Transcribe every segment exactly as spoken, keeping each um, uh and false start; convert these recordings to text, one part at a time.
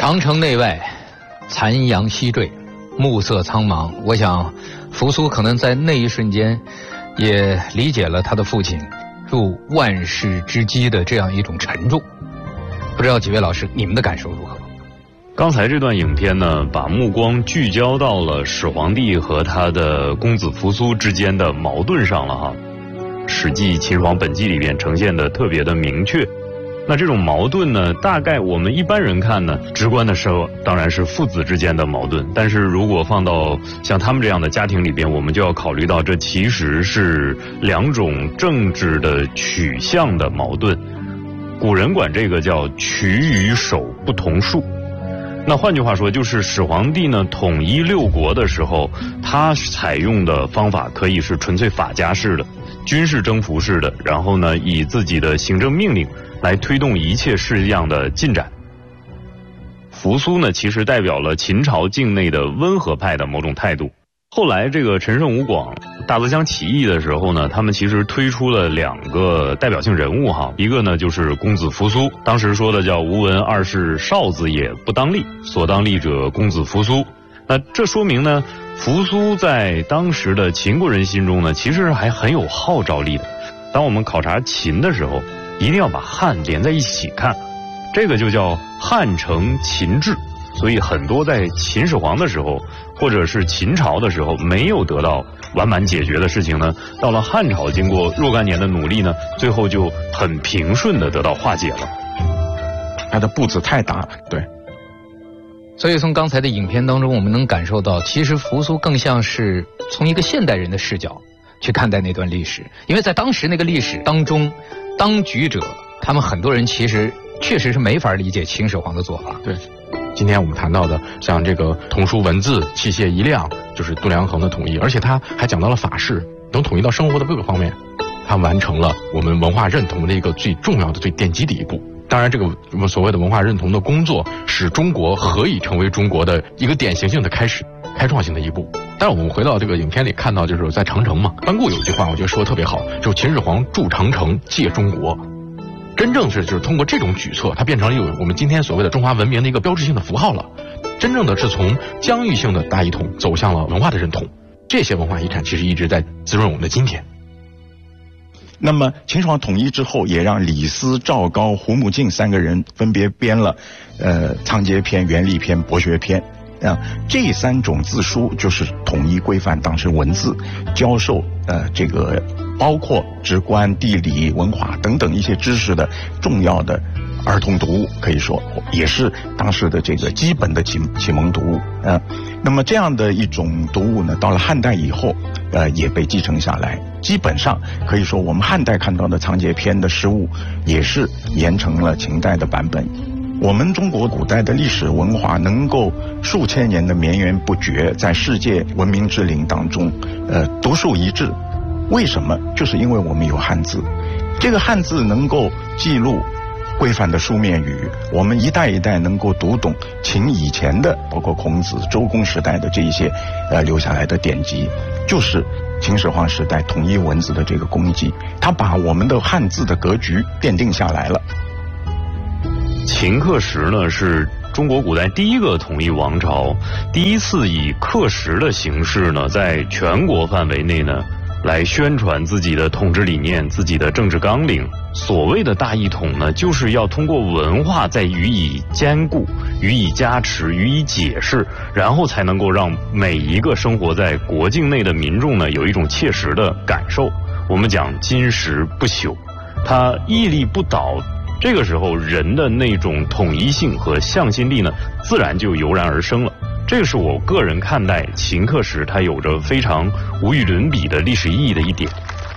长城内外，残阳西坠，暮色苍茫。我想，扶苏可能在那一瞬间，也理解了他的父亲入万世之基的这样一种沉重。不知道几位老师，你们的感受如何？ 刚才这段影片呢，把目光聚焦到了始皇帝和他的公子扶苏之间的矛盾上了哈。《史记·秦始皇本纪》里边呈现的特别的明确。那这种矛盾呢，大概我们一般人看呢，直观的说当然是父子之间的矛盾，但是如果放到像他们这样的家庭里边，我们就要考虑到这其实是两种政治的取向的矛盾。古人管这个叫取与守不同术。那换句话说，就是始皇帝呢统一六国的时候，他采用的方法可以是纯粹法家式的、军事征服式的，然后呢以自己的行政命令来推动一切事项的进展。扶苏呢，其实代表了秦朝境内的温和派的某种态度。后来这个陈胜吴广大泽乡起义的时候呢，他们其实推出了两个代表性人物哈，一个呢就是公子扶苏，当时说的叫吾闻二世少子也，不当立，所当立者公子扶苏。那这说明呢，扶苏在当时的秦国人心中呢，其实还很有号召力的。当我们考察秦的时候，一定要把汉连在一起看，这个就叫汉承秦制。所以很多在秦始皇的时候，或者是秦朝的时候没有得到完满解决的事情呢，到了汉朝经过若干年的努力呢，最后就很平顺的得到化解了。 它的步子太大了，对。 所以从刚才的影片当中，我们能感受到，其实扶苏更像是从一个现代人的视角去看待那段历史，因为在当时那个历史当中，当局者他们很多人其实确实是没法理解秦始皇的做法。 对，今天我们谈到的像这个童书文字、器械一量，就是度量衡的统一，而且他还讲到了法式，能统一到生活的各个方面，他完成了我们文化认同的一个最重要的、最奠基的一步。当然，这个我们所谓的文化认同的工作，使中国何以成为中国的一个典型性的开始、开创性的一步。但是我们回到这个影片里看到，就是在长城嘛，班固有一句话，我觉得说的特别好，就是秦始皇筑长城，借中国。真正是就是通过这种举措，它变成了一个我们今天所谓的中华文明的一个标志性的符号了。真正的是从疆域性的大一统走向了文化的认同，这些文化遗产其实一直在滋润我们的今天。 那么秦始皇统一之后，也让李斯、赵高、胡穆敬三个人分别编了呃仓颉篇、元历篇、博学篇啊，这三种字书就是统一规范当时文字教授呃这个包括直观、地理、文化等等一些知识的重要的儿童读物，可以说也是当时的这个基本的启启蒙读物啊。那么这样的一种读物呢，到了汉代以后，呃，也被继承下来。基本上可以说，我们汉代看到的仓颉篇的诗物，也是沿承了秦代的版本。我们中国古代的历史文化能够数千年的绵延不绝，在世界文明之林当中，呃，独树一帜。为什么？就是因为我们有汉字，这个汉字能够记录规范的书面语，我们一代一代能够读懂秦以前的，包括孔子、周公时代的这一些呃留下来的典籍，就是秦始皇时代统一文字的这个功绩，他把我们的汉字的格局奠定下来了。 秦刻石呢，是中国古代第一个统一王朝，第一次以刻石的形式呢，在全国范围内呢，来宣传自己的统治理念、自己的政治纲领。所谓的大一统呢，就是要通过文化再予以兼顾、予以加持、予以解释，然后才能够让每一个生活在国境内的民众呢，有一种切实的感受。我们讲金石不朽，它屹立不倒。这个时候，人的那种统一性和向心力呢，自然就油然而生了。这个是我个人看待秦刻石它有着非常无与伦比的历史意义的一点。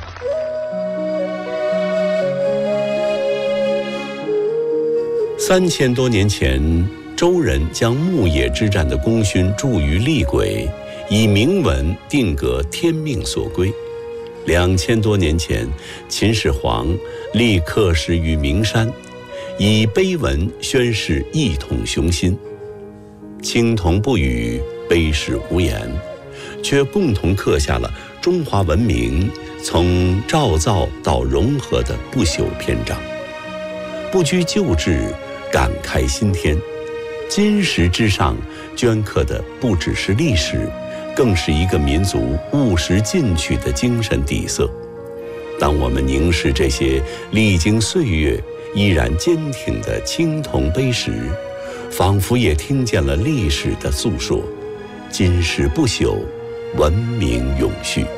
三千多年前，周人将牧野之战的功勋铸于厉轨，以铭文定格天命所归。两千多年前，秦始皇立刻石于名山，以碑文宣示一统雄心。青铜不语，碑石无言，却共同刻下了中华文明从造造到融合的不朽篇章。不拘旧制，感慨新天， 金石之上镌刻的不只是历史，更是一个民族务实进取的精神底色。当我们凝视这些历经岁月依然坚挺的青铜碑石，仿佛也听见了历史的诉说。金石不朽，文明永续。